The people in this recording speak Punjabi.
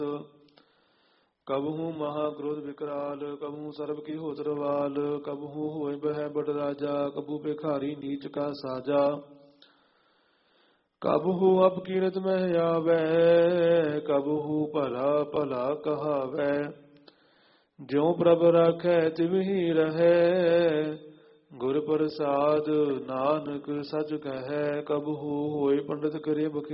ਕਬਹੂ ਮਹਾ ਕ੍ਰੋਧ ਵਿਕਰਾਲ, ਕਬਹੂ ਸਰਬ ਕੀ ਹੋਤਰਵਾਲ, ਕਬਹੂ ਹੋਇ ਬਹਿ ਬੜ ਰਾਜਾ, ਕਬੂ ਭਿਖਾਰੀ ਨੀਚ ਕਾ ਸਾਜਾ। ਕਬਹੂ ਅਪਕੀਰਤ ਮਹਿ ਆਵੈ, ਕਬਹੂ ਭਲਾ ਭਲਾ ਕਹਾਵੈ। ਜਿਉ ਪ੍ਰਭ ਰਾਖੈ ਤਿਵਹਿ ਰਹੈ, ਗੁਰ ਪ੍ਰਸਾਦ ਨਾਨਕ ਸਚ ਕਹੈ। ਕਬਹੂ ਹੋਇ ਪੰਡਤ ਕਰੇ ਬਖੇਲ,